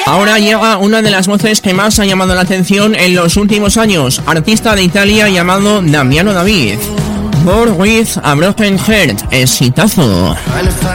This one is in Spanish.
Ahora llega una de las voces que más ha llamado la atención en los últimos años, artista de Italia llamado Damiano David. Born with a Broken Heart, exitazo.